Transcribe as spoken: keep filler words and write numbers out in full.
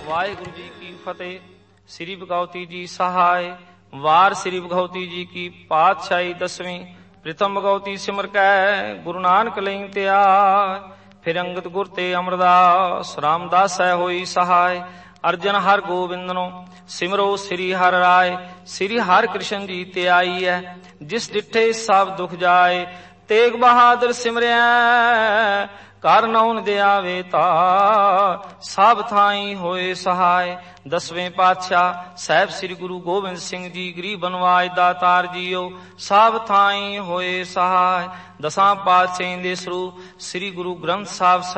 वाहिगुरु जी की फतेह। श्री भगवती जी सहाय। वार श्री भगवती जी की पातशाही दसवीं। प्रथम भगवती सिमर कै गुरु नानक लई त्याय। फिर अंगद गुर ते अमरदास रामदास है होई सहाय। अर्जन हर गोविंदनो सिमरो श्री हर राय। श्री हर कृष्ण जी ते आई है जिस डिठे सब दुख जाए। तेग बहादुर सिमरिया कर नौन दियावे ता सब थाई होए सहाय। दसवें पातशाह साहब श्री गुरु गोबिंद सिंह जी गरीब बनवाज दातार जीओ सब थाई होए सहाय। दसां पातशाही दे स्वरूप श्री गुरु ग्रंथ साहब